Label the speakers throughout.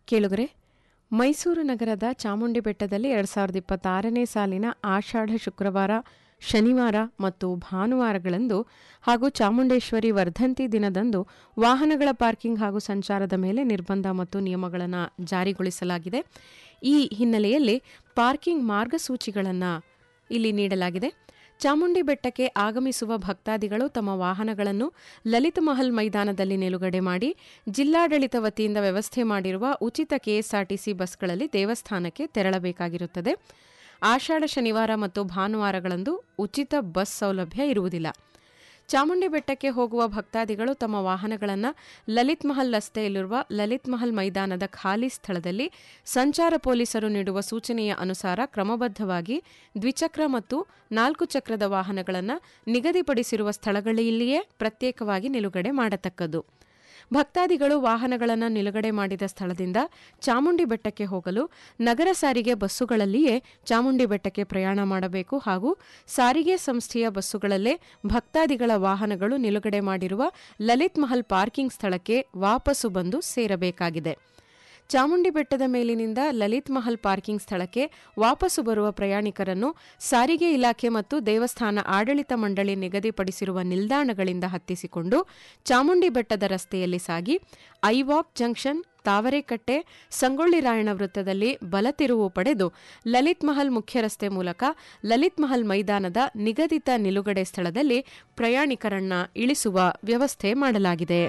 Speaker 1: ಕೇಳುಗರೆ, ಮೈಸೂರು ನಗರದ ಚಾಮುಂಡಿ ಬೆಟ್ಟದಲ್ಲಿ 2026ನೇ ಸಾಲಿನ ಆಷಾಢ ಶುಕ್ರವಾರ, ಶನಿವಾರ ಮತ್ತು ಭಾನುವಾರಗಳಂದು ಹಾಗೂ ಚಾಮುಂಡೇಶ್ವರಿ ವರ್ಧಂತಿ ದಿನದಂದು ವಾಹನಗಳ ಪಾರ್ಕಿಂಗ್ ಹಾಗೂ ಸಂಚಾರದ ಮೇಲೆ ನಿರ್ಬಂಧ ಮತ್ತು ನಿಯಮಗಳನ್ನು ಜಾರಿಗೊಳಿಸಲಾಗಿದೆ. ಈ ಹಿನ್ನೆಲೆಯಲ್ಲಿ ಪಾರ್ಕಿಂಗ್ ಮಾರ್ಗಸೂಚಿಗಳನ್ನು ಇಲ್ಲಿ ನೀಡಲಾಗಿದೆ. ಚಾಮುಂಡಿ ಬೆಟ್ಟಕ್ಕೆ ಆಗಮಿಸುವ ಭಕ್ತಾದಿಗಳು ತಮ್ಮ ವಾಹನಗಳನ್ನು ಲಲಿತ್ ಮಹಲ್ ಮೈದಾನದಲ್ಲಿ ನಿಲುಗಡೆ ಮಾಡಿ ಜಿಲ್ಲಾಡಳಿತ ವತಿಯಿಂದ ವ್ಯವಸ್ಥೆ ಮಾಡಿರುವ ಉಚಿತ ಕೆಎಸ್ಆರ್ಟಿಸಿ ಬಸ್ಗಳಲ್ಲಿ ದೇವಸ್ಥಾನಕ್ಕೆ ತೆರಳಬೇಕಾಗಿರುತ್ತದೆ. ಆಷಾಢ ಶನಿವಾರ ಮತ್ತು ಭಾನುವಾರಗಳಂದು ಉಚಿತ ಬಸ್ ಸೌಲಭ್ಯ ಇರುವುದಿಲ್ಲ. ಚಾಮುಂಡಿ ಬೆಟ್ಟಕ್ಕೆ ಹೋಗುವ ಭಕ್ತಾದಿಗಳು ತಮ್ಮ ವಾಹನಗಳನ್ನು ಲಲಿತ್ ಮಹಲ್ ರಸ್ತೆಯಲ್ಲಿರುವ ಲಲಿತ್ ಮಹಲ್ ಮೈದಾನದ ಖಾಲಿ ಸ್ಥಳದಲ್ಲಿ ಸಂಚಾರ ಪೊಲೀಸರು ನೀಡುವ ಸೂಚನೆಯ ಅನುಸಾರ ಕ್ರಮಬದ್ಧವಾಗಿ ದ್ವಿಚಕ್ರ ಮತ್ತು 4 ಚಕ್ರದ ವಾಹನಗಳನ್ನು ನಿಗದಿಪಡಿಸಿರುವ ಸ್ಥಳಗಳಲ್ಲಿಯೇ ಪ್ರತ್ಯೇಕವಾಗಿ ನಿಲುಗಡೆ ಮಾಡತಕ್ಕದ್ದು. ಭಕ್ತಾದಿಗಳು ವಾಹನಗಳನ್ನು ನಿಲುಗಡೆ ಮಾಡಿದ ಸ್ಥಳದಿಂದ ಚಾಮುಂಡಿ ಬೆಟ್ಟಕ್ಕೆ ಹೋಗಲು ನಗರ ಸಾರಿಗೆ ಬಸ್ಸುಗಳಲ್ಲಿಯೇ ಚಾಮುಂಡಿ ಬೆಟ್ಟಕ್ಕೆ ಪ್ರಯಾಣ ಮಾಡಬೇಕು ಹಾಗೂ ಸಾರಿಗೆ ಸಂಸ್ಥೆಯ ಬಸ್ಸುಗಳಲ್ಲೇ ಭಕ್ತಾದಿಗಳ ವಾಹನಗಳು ನಿಲುಗಡೆ ಮಾಡಿರುವ ಲಲಿತ್ ಮಹಲ್ ಪಾರ್ಕಿಂಗ್ ಸ್ಥಳಕ್ಕೆ ವಾಪಸ್ಸು ಬಂದು ಸೇರಬೇಕಾಗಿದೆ. ಚಾಮುಂಡಿ ಬೆಟ್ಟದ ಮೇಲಿನಿಂದ ಲಲಿತ್ ಮಹಲ್ ಪಾರ್ಕಿಂಗ್ ಸ್ಥಳಕ್ಕೆ ವಾಪಸ್ಸು ಬರುವ ಪ್ರಯಾಣಿಕರನ್ನು ಸಾರಿಗೆ ಇಲಾಖೆ ಮತ್ತು ದೇವಸ್ಥಾನ ಆಡಳಿತ ಮಂಡಳಿ ನಿಗದಿಪಡಿಸಿರುವ ನಿಲ್ದಾಣಗಳಿಂದ ಹತ್ತಿಸಿಕೊಂಡು ಚಾಮುಂಡಿ ಬೆಟ್ಟದ ರಸ್ತೆಯಲ್ಲಿ ಸಾಗಿ ಐವಾಕ್ ಜಂಕ್ಷನ್, ತಾವರೆಕಟ್ಟೆ, ಸಂಗೊಳ್ಳಿ ರಾಯಣ್ಣ ವೃತ್ತದಲ್ಲಿ ಬಲತಿರುವು ಪಡೆದು ಲಲಿತ್ ಮಹಲ್ ಮುಖ್ಯ ರಸ್ತೆ ಮೂಲಕ ಲಲಿತ್ ಮಹಲ್ ಮೈದಾನದ ನಿಗದಿತ ನಿಲುಗಡೆ ಸ್ಥಳದಲ್ಲಿ ಪ್ರಯಾಣಿಕರನ್ನ ಇಳಿಸುವ ವ್ಯವಸ್ಥೆ ಮಾಡಲಾಗಿದೆ.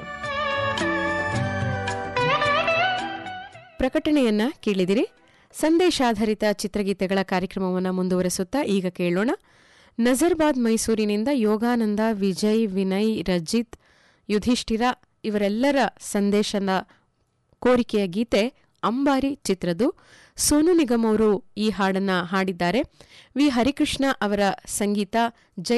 Speaker 1: ಪ್ರಕಟಣೆಯನ್ನ ಕೇಳಿದಿರಿ. ಸಂದೇಶಾಧಾರಿತ ಚಿತ್ರಗೀತೆಗಳ ಕಾರ್ಯಕ್ರಮವನ್ನು ಮುಂದುವರೆಸುತ್ತಾ ಈಗ ಕೇಳೋಣ. ನಜರ್ಬಾದ್ ಮೈಸೂರಿನಿಂದ ಯೋಗಾನಂದ, ವಿಜಯ್, ವಿನಯ್, ರಜಿತ್, ಯುಧಿಷ್ಠಿರ ಇವರೆಲ್ಲರ ಸಂದೇಶದ ಕೋರಿಕೆಯ ಗೀತೆ ಅಂಬಾರಿ ಚಿತ್ರದ್ದು. ಸೋನು ನಿಗಮ್ ಅವರು ಈ ಹಾಡನ್ನು ಹಾಡಿದ್ದಾರೆ. ವಿ ಹರಿಕೃಷ್ಣ ಅವರ ಸಂಗೀತ, ಜಯ